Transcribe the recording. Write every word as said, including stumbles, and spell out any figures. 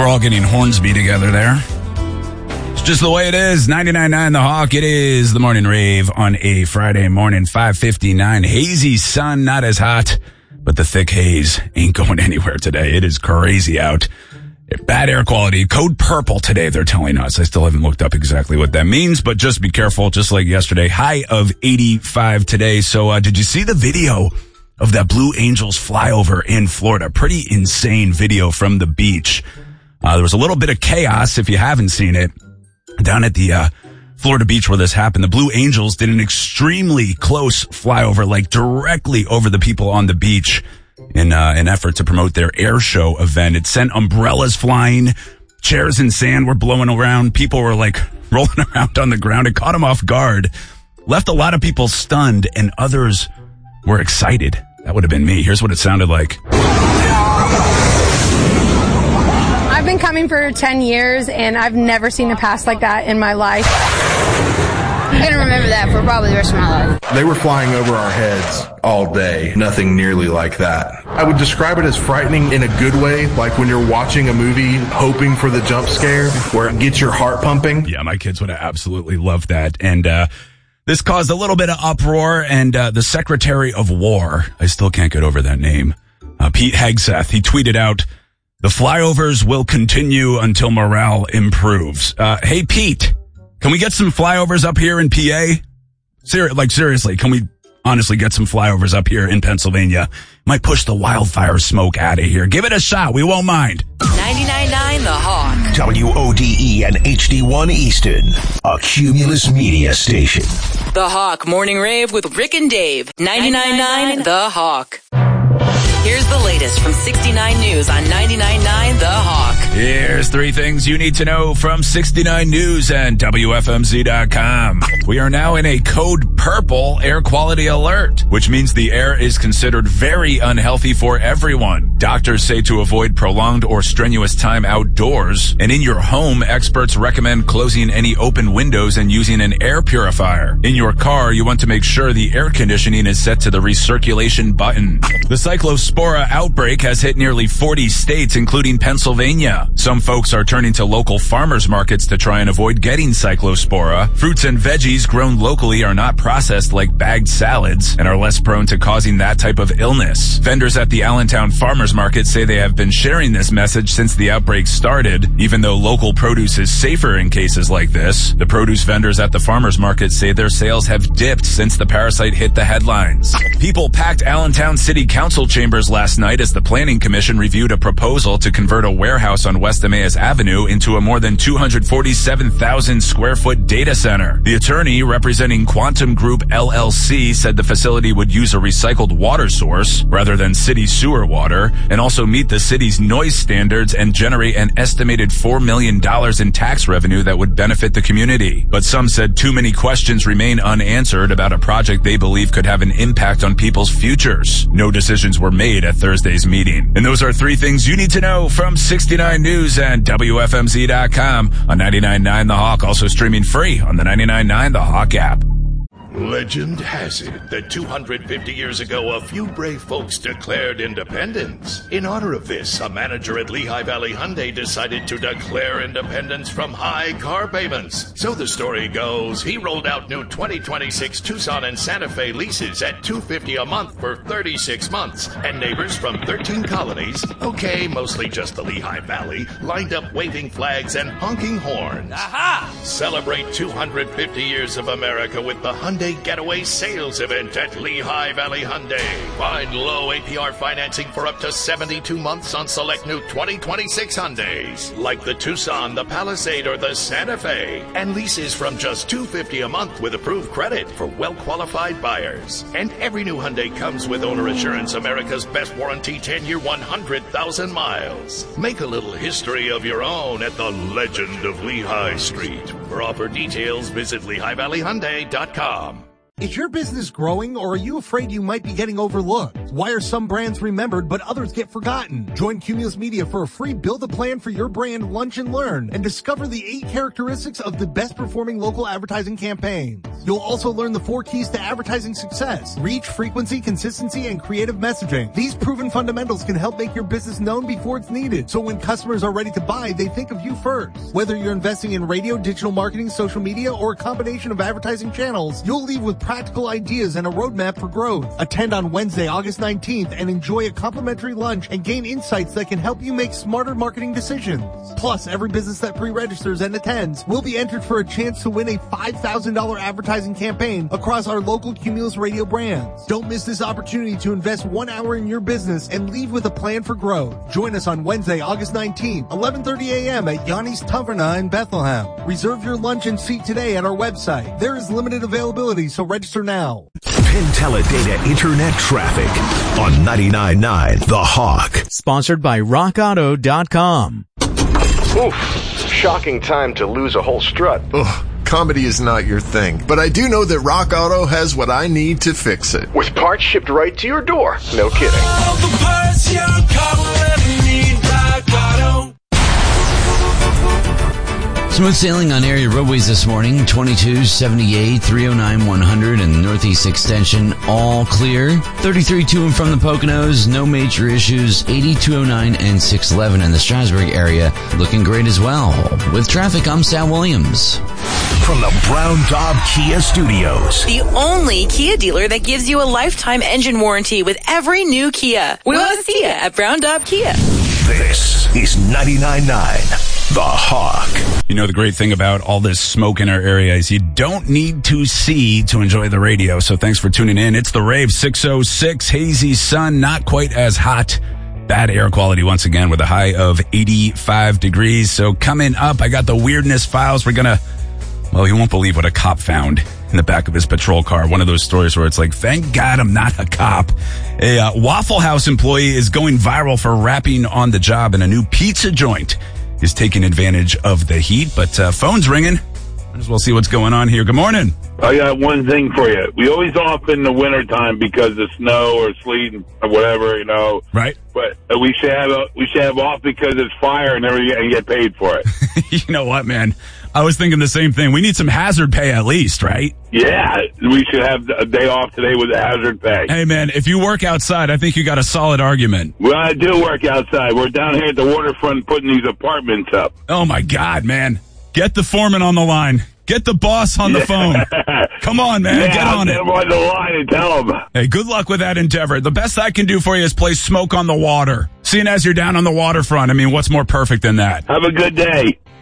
we're all getting Hornsby together there. It's just the way it is. ninety-nine point nine The Hawk. It is the morning rave on a Friday morning, five fifty-nine. Hazy sun, not as hot, but the thick haze ain't going anywhere today. It is crazy out. Bad air quality. Code purple today, they're telling us. I still haven't looked up exactly what that means, but just be careful, just like yesterday. High of eighty-five today. So uh, did you see the video of that Blue Angels flyover in Florida? Pretty insane video from the beach. Uh, there was a little bit of chaos, if you haven't seen it, down at the uh, Florida beach where this happened. The Blue Angels did an extremely close flyover, like directly over the people on the beach in uh, an effort to promote their air show event. It sent umbrellas flying, chairs and sand were blowing around, people were like rolling around on the ground. It caught them off guard, left a lot of people stunned, and others were excited. That would have been me. Here's what it sounded like. I've been coming for ten years, and I've never seen a pass like that in my life. I'm going to remember that for probably the rest of my life. They were flying over our heads all day. Nothing nearly like that. I would describe it as frightening in a good way, like when you're watching a movie hoping for the jump scare where it gets your heart pumping. Yeah, my kids would have absolutely loved that. And uh this caused a little bit of uproar, and uh the Secretary of War, I still can't get over that name, uh, Pete Hegseth, he tweeted out, "The flyovers will continue until morale improves." Uh, hey, Pete, can we get some flyovers up here in P A? Ser- like, seriously, can we honestly get some flyovers up here in Pennsylvania? Might push the wildfire smoke out of here. Give it a shot. We won't mind. ninety-nine point nine The Hawk. W O D E and H D one Easton, a Cumulus Media station. The Hawk Morning Rave with Rick and Dave. ninety-nine point nine The Hawk. Here's the latest from sixty-nine News on ninety-nine point nine The Hawk. Here's three things you need to know from sixty-nine News and W F M Z dot com. We are now in a code purple air quality alert, which means the air is considered very unhealthy for everyone. Doctors say to avoid prolonged or strenuous time outdoors. And in your home, experts recommend closing any open windows and using an air purifier. In your car, you want to make sure the air conditioning is set to the recirculation button. The Cyclospora outbreak has hit nearly forty states, including Pennsylvania. Some folks are turning to local farmers markets to try and avoid getting Cyclospora. Fruits and veggies grown locally are not processed like bagged salads and are less prone to causing that type of illness. Vendors at the Allentown Farmers Market say they have been sharing this message since the outbreak started. Even though local produce is safer in cases like this, the produce vendors at the farmers market say their sales have dipped since the parasite hit the headlines. People packed Allentown City Council chambers last night as the Planning Commission reviewed a proposal to convert a warehouse on West Emmaus Avenue into a more than two hundred forty-seven thousand square foot data center. The attorney representing Quantum Group L L C said the facility would use a recycled water source rather than city sewer water, and also meet the city's noise standards and generate an estimated four million dollars in tax revenue that would benefit the community. But some said too many questions remain unanswered about a project they believe could have an impact on people's futures. No decisions were made at Thursday's meeting. And those are three things you need to know from sixty-nine News and W F M Z dot com on ninety-nine point nine The Hawk, also streaming free on the ninety-nine point nine The Hawk app. Legend has it that two hundred fifty years ago, a few brave folks declared independence. In honor of this, a manager at Lehigh Valley Hyundai decided to declare independence from high car payments. So the story goes, he rolled out new twenty twenty-six Tucson and Santa Fe leases at two hundred fifty dollars a month for thirty-six months. And neighbors from thirteen colonies, okay, mostly just the Lehigh Valley, lined up waving flags and honking horns. Aha! Celebrate two hundred fifty years of America with the Hyundai Getaway Sales Event at Lehigh Valley Hyundai. Find low A P R financing for up to seventy-two months on select new twenty twenty-six Hyundais, like the Tucson, the Palisade, or the Santa Fe. And leases from just two hundred fifty dollars a month with approved credit for well-qualified buyers. And every new Hyundai comes with Owner Assurance, America's best warranty, ten-year, one hundred thousand miles. Make a little history of your own at the Legend of Lehigh Street. For offer details, visit Lehigh Valley Hyundai dot com. Is your business growing, or are you afraid you might be getting overlooked? Why are some brands remembered but others get forgotten? Join Cumulus Media for a free Build a Plan for Your Brand Lunch and Learn and discover the eight characteristics of the best performing local advertising campaigns. You'll also learn the four keys to advertising success: reach, frequency, consistency, and creative messaging. These proven fundamentals can help make your business known before it's needed, so when customers are ready to buy, they think of you first. Whether you're investing in radio, digital marketing, social media, or a combination of advertising channels, you'll leave with practical ideas and a roadmap for growth. Attend on Wednesday, August nineteenth, and enjoy a complimentary lunch and gain insights that can help you make smarter marketing decisions. Plus, every business that pre-registers and attends will be entered for a chance to win a five thousand dollars advertising campaign across our local Cumulus Radio brands. Don't miss this opportunity to invest one hour in your business and leave with a plan for growth. Join us on Wednesday, August nineteenth, eleven thirty a.m. at Yanni's Taverna in Bethlehem. Reserve your lunch and seat today at our website. There is limited availability, so register now. Penteledata Internet Traffic on ninety-nine point nine The Hawk. Sponsored by rock auto dot com. Oof, shocking time to lose a whole strut. Ugh. Comedy is not your thing, but I do know that Rock Auto has what I need to fix it. With parts shipped right to your door. No kidding. All the parts your car will ever need, Rock Auto. Smooth sailing on area roadways this morning. twenty-two, seventy-eight, three oh nine, one hundred, and Northeast Extension all clear. thirty-three to and from the Poconos, no major issues. eighty, two oh nine, and six eleven in the Strasburg area looking great as well. With traffic, I'm Sal Williams. From the Brown Daub Kia Studios. The only Kia dealer that gives you a lifetime engine warranty with every new Kia. We want to see you at Brown Daub Kia. This is ninety-nine point nine The Hawk. You know, the great thing about all this smoke in our area is you don't need to see to enjoy the radio. So thanks for tuning in. It's the Rave six oh six. Hazy sun, not quite as hot. Bad air quality once again with a high of eighty-five degrees. So coming up, I got the weirdness files. We're going to, well, you won't believe what a cop found in the back of his patrol car. One of those stories where it's like, thank God I'm not a cop. A uh, Waffle House employee is going viral for rapping on the job, and a new pizza joint is taking advantage of the heat. But uh, phone's ringing. Might as well see what's going on here. Good morning. I got one thing for you. We always off in the wintertime because of snow or sleet or whatever, you know. Right. But uh, we should have a, we should have off because it's fire and everything and get paid for it. You know what, man? I was thinking the same thing. We need some hazard pay at least, right? Yeah, we should have a day off today with a hazard pay. Hey, man, if you work outside, I think you got a solid argument. Well, I do work outside. We're down here at the waterfront putting these apartments up. Oh, my God, man. Get the foreman on the line. Get the boss on the phone. Come on, man. Yeah, get on I'll it. Get him on the line and tell him. Hey, good luck with that endeavor. The best I can do for you is play Smoke on the Water. Seeing as you're down on the waterfront, I mean, what's more perfect than that? Have a good day.